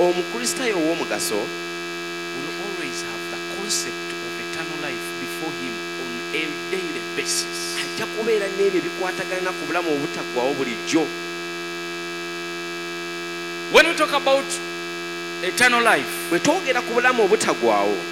omukristaayo ow'omugaso will always have the concept of eternal life before him on a daily basis. ajja kubeera n'ebyo ebikwatagana ku bulamu obutaggwawo bulijjo. When we talk about eternal life, bwe twogera ku bulamu obutaggwawo